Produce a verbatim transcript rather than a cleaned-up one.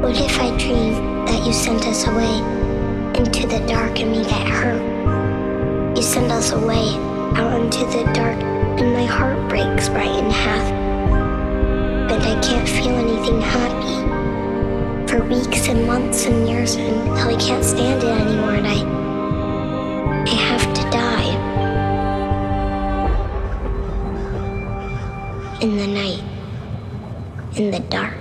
What if I dream that you sent us away into the dark and we get hurt? You send us away out into the dark and my heart breaks right in half. But I can't feel anything happy for weeks and months and years until I can't stand it anymore and I, I have to die. In the night, in the dark.